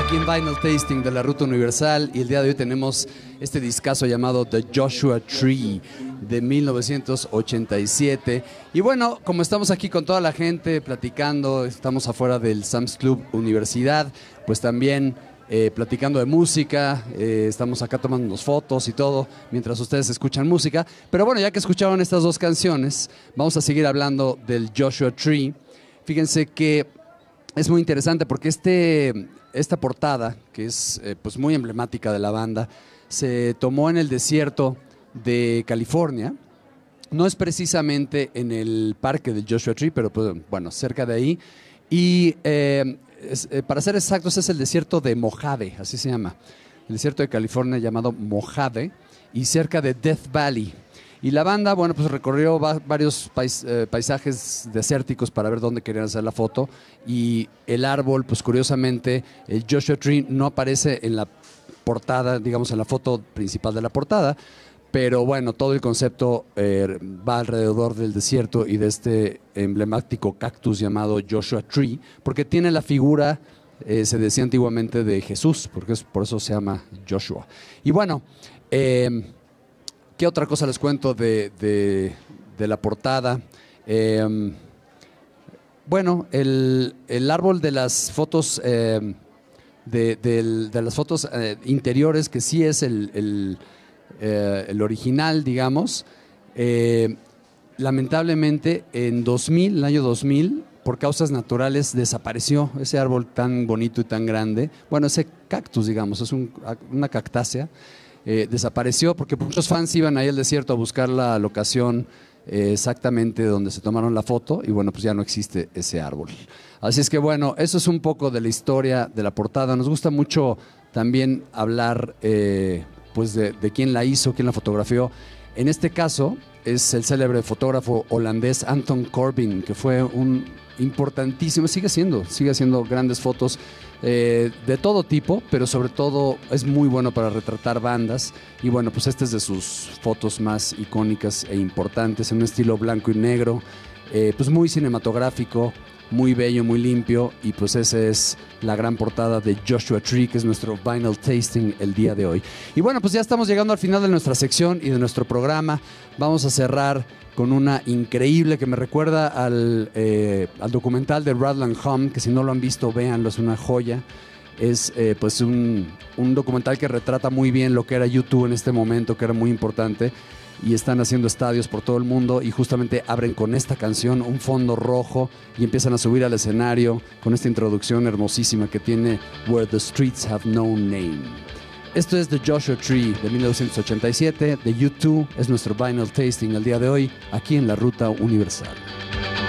aquí en Vinyl Tasting de la Ruta Universal y el día de hoy tenemos este discazo llamado The Joshua Tree de 1987. Y bueno, como estamos aquí con toda la gente platicando, estamos afuera del Sam's Club Universidad, pues también platicando de música, estamos acá tomando fotos y todo, mientras ustedes escuchan música. Pero bueno, ya que escucharon estas dos canciones, vamos a seguir hablando del Joshua Tree. Fíjense que es muy interesante porque esta portada, que es pues muy emblemática de la banda, se tomó en el desierto de California. No es precisamente en el parque del Joshua Tree, pero pues, bueno, cerca de ahí. Y para ser exactos, es el desierto de Mojave, así se llama. El desierto de California llamado Mojave, y cerca de Death Valley. Y la banda, bueno, pues recorrió varios paisajes desérticos para ver dónde querían hacer la foto. Y el árbol, pues curiosamente, el Joshua Tree no aparece en la portada, digamos, en la foto principal de la portada. Pero bueno, todo el concepto va alrededor del desierto y de este emblemático cactus llamado Joshua Tree, porque tiene la figura, se decía antiguamente, de Jesús, porque por eso se llama Joshua. Y bueno, ¿qué otra cosa les cuento de la portada? Bueno, el árbol de las fotos, de las fotos interiores, que sí es el original, digamos, lamentablemente en el año 2000, por causas naturales, desapareció ese árbol tan bonito y tan grande. Bueno, ese cactus, digamos, es una cactácea. Desapareció porque muchos fans iban ahí al desierto a buscar la locación exactamente donde se tomaron la foto y bueno, pues ya no existe ese árbol. Así es que bueno, eso es un poco de la historia de la portada. Nos gusta mucho también hablar pues de quién la hizo, quién la fotografió. En este caso es el célebre fotógrafo holandés Anton Corbijn, que fue un importantísimo, sigue haciendo grandes fotos de todo tipo, pero sobre todo es muy bueno para retratar bandas. Y bueno, pues esta es de sus fotos más icónicas e importantes, en un estilo blanco y negro, pues muy cinematográfico, muy bello, muy limpio. Y pues esa es la gran portada de Joshua Tree, que es nuestro Vinyl Tasting el día de hoy. Y bueno, pues ya estamos llegando al final de nuestra sección y de nuestro programa. Vamos a cerrar con una increíble que me recuerda al documental de Radland Hum, que si no lo han visto, véanlo, es una joya. Es pues un documental que retrata muy bien lo que era U2 en este momento, que era muy importante. Y están haciendo estadios por todo el mundo y justamente abren con esta canción, un fondo rojo, y empiezan a subir al escenario con esta introducción hermosísima que tiene Where the Streets Have No Name. Esto es The Joshua Tree de 1987, de U2, es nuestro Vinyl Tasting el día de hoy, aquí en la Ruta Universal.